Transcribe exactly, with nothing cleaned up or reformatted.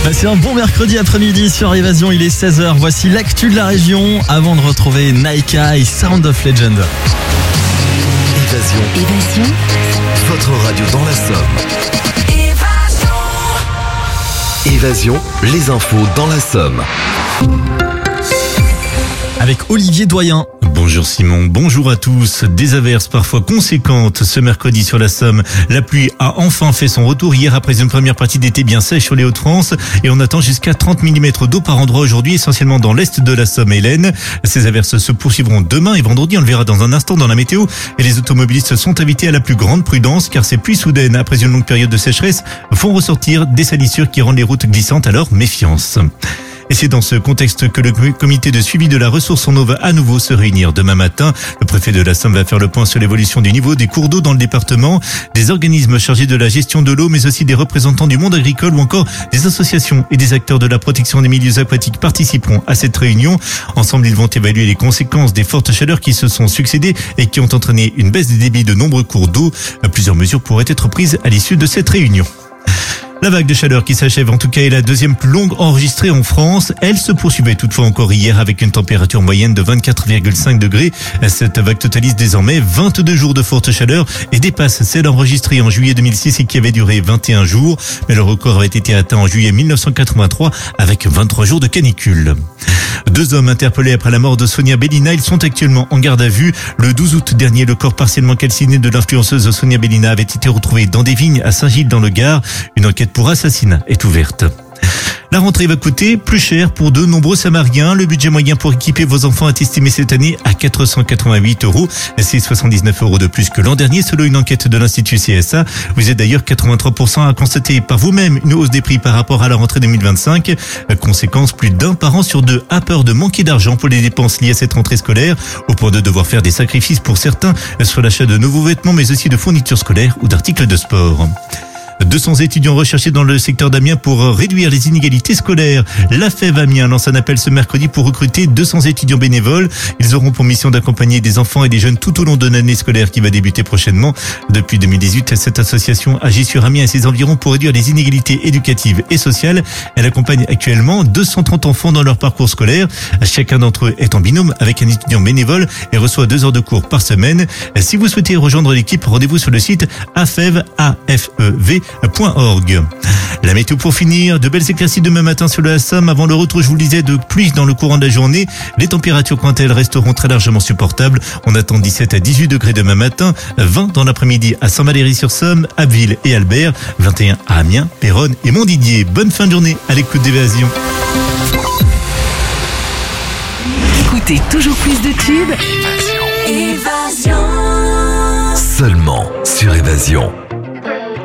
Passez un bon mercredi après-midi sur Évasion, il est seize heures. Voici l'actu de la région avant de retrouver Naika et Sound of Legend. Évasion. Évasion. Votre radio dans la Somme. Évasion, les infos dans la Somme. Avec Olivier Doyen. Bonjour Simon, bonjour à tous. Des averses parfois conséquentes ce mercredi sur la Somme. La pluie a enfin fait son retour hier après une première partie d'été bien sèche sur les Hauts-de-France et on attend jusqu'à trente millimètres d'eau par endroit aujourd'hui, essentiellement dans l'est de la Somme et l'Aisne. Ces averses se poursuivront demain et vendredi, on le verra dans un instant dans la météo, et les automobilistes sont invités à la plus grande prudence car ces pluies soudaines après une longue période de sécheresse font ressortir des salissures qui rendent les routes glissantes, alors méfiance. Et c'est dans ce contexte que le comité de suivi de la ressource en eau va à nouveau se réunir demain matin. Le préfet de la Somme va faire le point sur l'évolution du niveau des cours d'eau dans le département. Des organismes chargés de la gestion de l'eau, mais aussi des représentants du monde agricole ou encore des associations et des acteurs de la protection des milieux aquatiques participeront à cette réunion. Ensemble, ils vont évaluer les conséquences des fortes chaleurs qui se sont succédées et qui ont entraîné une baisse des débits de nombreux cours d'eau. Plusieurs mesures pourraient être prises à l'issue de cette réunion. La vague de chaleur qui s'achève en tout cas est la deuxième plus longue enregistrée en France. Elle se poursuivait toutefois encore hier avec une température moyenne de vingt-quatre virgule cinq degrés. Cette vague totalise désormais vingt-deux jours de forte chaleur et dépasse celle enregistrée en juillet deux mille six et qui avait duré vingt et un jours. Mais le record avait été atteint en juillet mille neuf cent quatre-vingt-trois avec vingt-trois jours de canicule. Deux hommes interpellés après la mort de Sonia Bellina, ils sont actuellement en garde à vue. Le douze août dernier, le corps partiellement calciné de l'influenceuse Sonia Bellina avait été retrouvé dans des vignes à Saint-Gilles-dans-le-Gard. Une enquête pour assassinat est ouverte. La rentrée va coûter plus cher pour de nombreux Samariens. Le budget moyen pour équiper vos enfants est estimé cette année à quatre cent quatre-vingt-huit euros. C'est soixante-dix-neuf euros de plus que l'an dernier selon une enquête de l'Institut C S A. Vous êtes d'ailleurs quatre-vingt-trois pour cent à constater par vous-même une hausse des prix par rapport à la rentrée deux mille vingt-cinq. Conséquence, plus d'un parent sur deux a peur de manquer d'argent pour les dépenses liées à cette rentrée scolaire, au point de devoir faire des sacrifices pour certains sur l'achat de nouveaux vêtements mais aussi de fournitures scolaires ou d'articles de sport. deux cents étudiants recherchés dans le secteur d'Amiens pour réduire les inégalités scolaires. La F E V Amiens lance un appel ce mercredi pour recruter deux cents étudiants bénévoles. Ils auront pour mission d'accompagner des enfants et des jeunes tout au long de l'année scolaire qui va débuter prochainement. Depuis deux mille dix-huit, cette association agit sur Amiens et ses environs pour réduire les inégalités éducatives et sociales. Elle accompagne actuellement deux cent trente enfants dans leur parcours scolaire. Chacun d'entre eux est en binôme avec un étudiant bénévole et reçoit deux heures de cours par semaine. Si vous souhaitez rejoindre l'équipe, rendez-vous sur le site afev point org. La météo pour finir, de belles éclaircies demain matin sur la Somme avant le retour, je vous le disais, de pluie dans le courant de la journée. Les températures quant à elles resteront très largement supportables. On attend dix-sept à dix-huit degrés demain matin, vingt dans l'après-midi à Saint-Valery-sur-Somme, Abbeville et Albert, vingt et un à Amiens, Péronne et Montdidier. Bonne fin de journée à l'écoute d'Évasion. Écoutez toujours plus de tubes. Évasion. Seulement sur Évasion.